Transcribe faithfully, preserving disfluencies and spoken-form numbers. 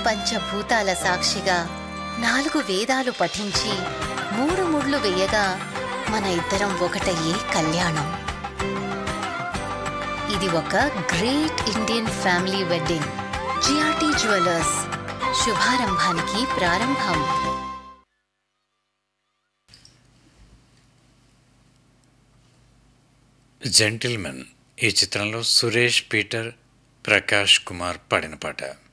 పంచభూతాల సాక్షిగా నాలుగు వేదాలు పఠించి మూడు ముళ్ళు వేయగా మన ఇద్దరం ఒకటయ్యే కళ్యాణం. ఇది ఒక great Indian family wedding. GRT jewellers, శుభారంభానికి ప్రారంభం. జెంటిల్మెన్ ఈ చిత్రంలో సురేష్, పీటర్, ప్రకాష్ కుమార్ పాడిన పాట.